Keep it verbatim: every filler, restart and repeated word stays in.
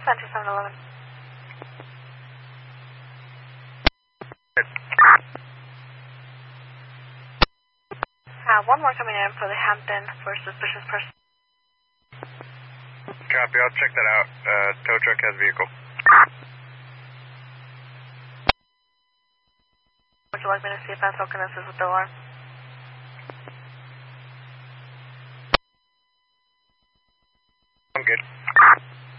Center seven eleven. Uh, one more coming in for the Hampton for suspicious person. Copy, I'll check that out. Uh, tow truck has vehicle. Would you like me to see if that's okay this is with the alarm? I'm good.